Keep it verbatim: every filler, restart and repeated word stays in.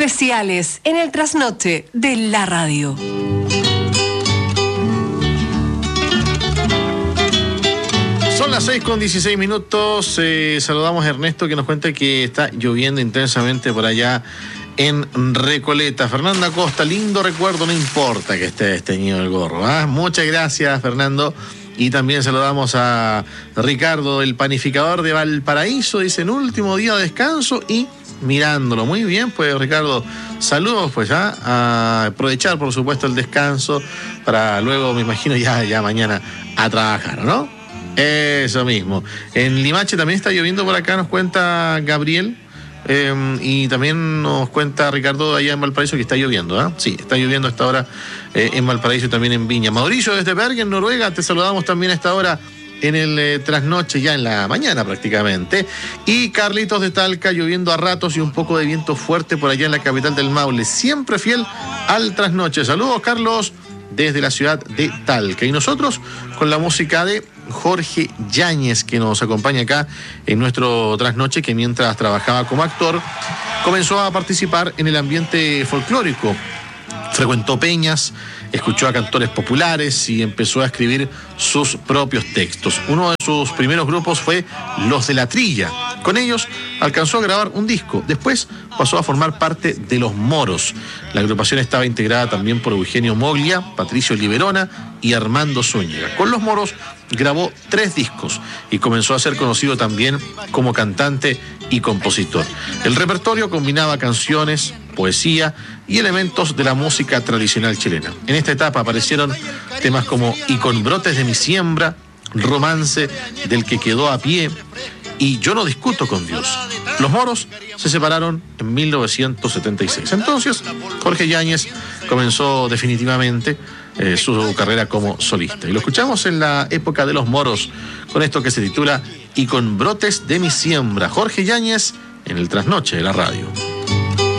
especiales en el trasnoche de la radio. Son las seis con dieciséis minutos. Eh, saludamos a Ernesto, que nos cuenta que está lloviendo intensamente por allá en Recoleta. Fernanda Costa, lindo recuerdo, no importa que esté desteñido el gorro. ¿eh? Muchas gracias, Fernando. Y también saludamos a Ricardo, el panificador de Valparaíso. Dice, en último día de descanso y mirándolo. Muy bien, pues, Ricardo. Saludos, pues, ¿ah? a aprovechar, por supuesto, el descanso para luego, me imagino, ya, ya mañana a trabajar, ¿no? Eso mismo. En Limache también está lloviendo por acá, nos cuenta Gabriel. Eh, y también nos cuenta Ricardo allá en Valparaíso que está lloviendo, ¿eh? Sí, está lloviendo a esta hora eh, en Valparaíso y también en Viña. Mauricio desde Bergen, Noruega, te saludamos también a esta hora en el eh, trasnoche, ya en la mañana prácticamente. Y Carlitos de Talca, lloviendo a ratos y un poco de viento fuerte por allá en la capital del Maule, siempre fiel al trasnoche. Saludos, Carlos, desde la ciudad de Talca. Y nosotros con la música de Jorge Yáñez, que nos acompaña acá en nuestro trasnoche, que mientras trabajaba como actor comenzó a participar en el ambiente folclórico. Frecuentó peñas, escuchó a cantores populares y empezó a escribir sus propios textos. Uno de sus primeros grupos fue Los de la Trilla. Con ellos alcanzó a grabar un disco. Después pasó a formar parte de Los Moros. La agrupación estaba integrada también por Eugenio Moglia, Patricio Liberona y Armando Zúñiga. Con Los Moros grabó tres discos y comenzó a ser conocido también como cantante y compositor. El repertorio combinaba canciones, poesía y elementos de la música tradicional chilena. En esta etapa aparecieron temas como Y con brotes de mi siembra, Romance del que quedó a pie y Yo no discuto con Dios. Los Moros se separaron en mil novecientos setenta y seis. Entonces, Jorge Yáñez comenzó definitivamente eh, su carrera como solista. Y lo escuchamos en la época de Los Moros con esto que se titula Y con brotes de mi siembra. Jorge Yáñez en el trasnoche de la radio.